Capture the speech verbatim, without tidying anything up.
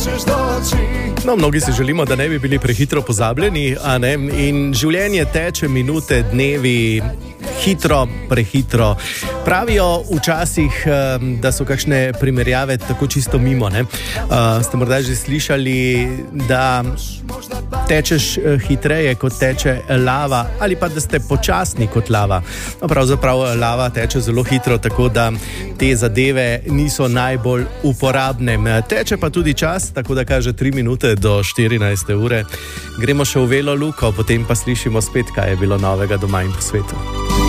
No, mnogi si želimo, da ne bi bili prehitro pozabljeni, a ne? In življenje teče, minute, dnevi, hitro, prehitro. Pravijo včasih, da so kakšne primerjave tako čisto mimo, ne? Uh, ste morda že slišali, da tečeš hitreje, kot teče lava, ali pa da ste počasni kot lava. No, pravzaprav lava teče zelo hitro, tako da te zadeve niso najbolj uporabne. Teče pa tudi čas, tako da kaže tri minute do štirinajste ure. Gremo še v Velo Luko, potem pa slišimo spet, kaj je bilo novega doma in po svetu.